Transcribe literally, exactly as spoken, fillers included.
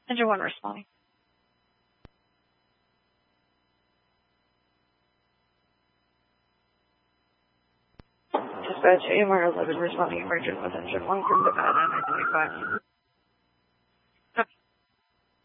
Engine one responding. Dispatch A M R eleven responding emergent with engine one from Nevada nine twenty-five.